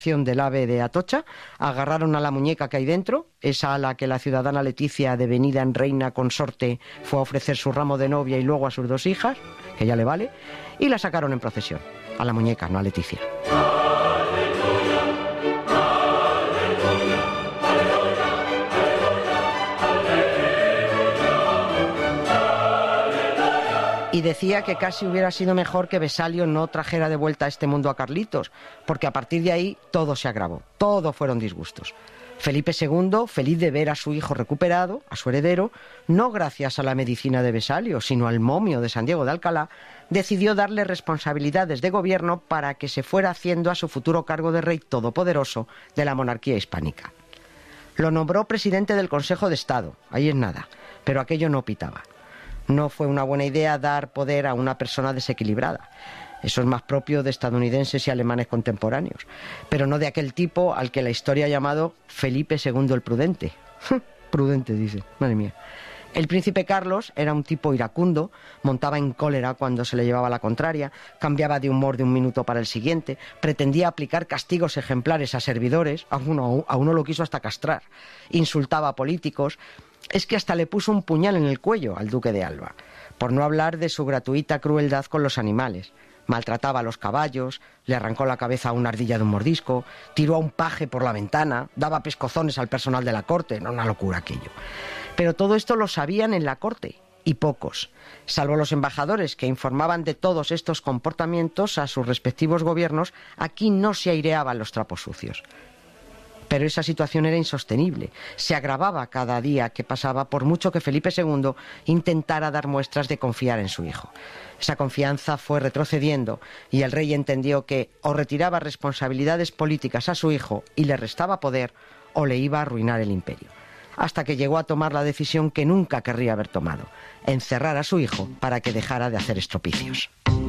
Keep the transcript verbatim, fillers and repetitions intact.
del ave de Atocha, agarraron a la muñeca que hay dentro, esa a la que la ciudadana Leticia, devenida en reina consorte, fue a ofrecer su ramo de novia y luego a sus dos hijas, que ya le vale, y la sacaron en procesión. A la muñeca, no a Leticia. Y decía que casi hubiera sido mejor que Vesalio no trajera de vuelta a este mundo a Carlitos, porque a partir de ahí todo se agravó, todo fueron disgustos. Felipe segundo, feliz de ver a su hijo recuperado, a su heredero, no gracias a la medicina de Vesalio, sino al momio de San Diego de Alcalá, decidió darle responsabilidades de gobierno para que se fuera haciendo a su futuro cargo de rey todopoderoso de la monarquía hispánica. Lo nombró presidente del Consejo de Estado, ahí es nada, pero aquello no pitaba. No fue una buena idea dar poder a una persona desequilibrada. Eso es más propio de estadounidenses y alemanes contemporáneos, pero no de aquel tipo al que la historia ha llamado Felipe segundo el Prudente. Prudente, dice, madre mía. El príncipe Carlos era un tipo iracundo, montaba en cólera cuando se le llevaba la contraria, cambiaba de humor de un minuto para el siguiente, pretendía aplicar castigos ejemplares a servidores, a uno, a uno lo quiso hasta castrar, insultaba a políticos. Es que hasta le puso un puñal en el cuello al duque de Alba, por no hablar de su gratuita crueldad con los animales. Maltrataba a los caballos, le arrancó la cabeza a una ardilla de un mordisco, tiró a un paje por la ventana, daba pescozones al personal de la corte, era una locura aquello. Pero todo esto lo sabían en la corte, y pocos, salvo los embajadores que informaban de todos estos comportamientos a sus respectivos gobiernos. Aquí no se aireaban los trapos sucios. Pero esa situación era insostenible, se agravaba cada día que pasaba por mucho que Felipe segundo intentara dar muestras de confiar en su hijo. Esa confianza fue retrocediendo y el rey entendió que o retiraba responsabilidades políticas a su hijo y le restaba poder, o le iba a arruinar el imperio. Hasta que llegó a tomar la decisión que nunca querría haber tomado, encerrar a su hijo para que dejara de hacer estropicios.